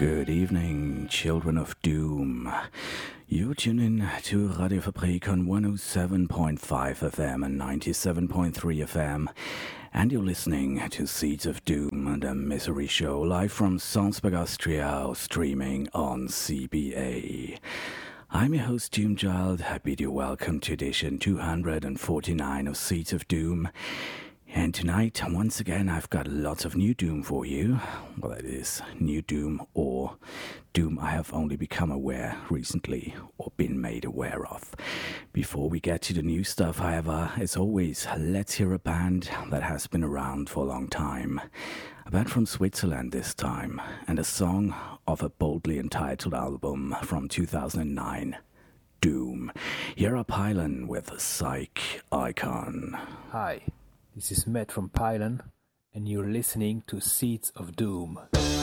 Good evening, children of doom. You tune in to Radio Fabrik on 107.5 FM and 97.3 FM, and you're listening to Seeds of Doom, the Misery Show, live from Salzburg, Austria, streaming on CBA. I'm your host, Doomchild. I bid you welcome to edition 249 of Seeds of Doom. And tonight, once again, I've got lots of new Doom for you. Well, that is new Doom or Doom I have only become aware recently or been made aware of. Before we get to the new stuff, however, as always, let's hear a band that has been around for a long time. A band from Switzerland this time, and a song of a boldly entitled album from 2009, Doom. Here are Pylon with Psych Icon. Hi. This is Matt from Pylon, and you're listening to Seeds of Doom.